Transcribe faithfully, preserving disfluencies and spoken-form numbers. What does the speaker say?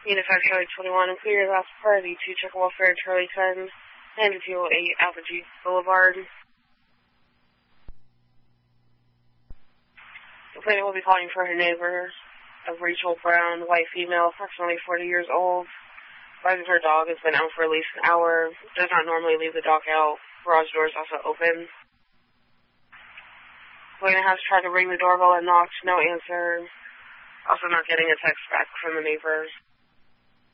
Unified Charlie twenty-one, and clear your last party to check welfare Charlie ten, and two oh eight Apogee Boulevard. The complainant will be calling for her neighbor of Rachel Brown, white female, approximately forty years old. Advising her dog has been out for at least an hour, does not normally leave the dog out. Garage door is also open. Complainant has tried to ring the doorbell and knocked, no answer. Also not getting a text back from the neighbors.